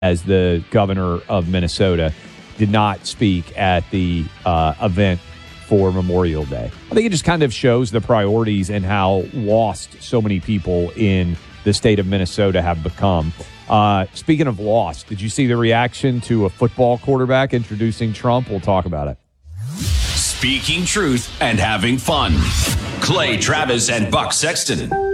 as the governor of Minnesota, did not speak at the event for Memorial Day. I think it just kind of shows the priorities and how lost so many people in the state of Minnesota have become. Speaking of lost, did you see the reaction to a football quarterback introducing Trump? We'll talk about it. Speaking truth and having fun. Clay Travis and Buck Sexton.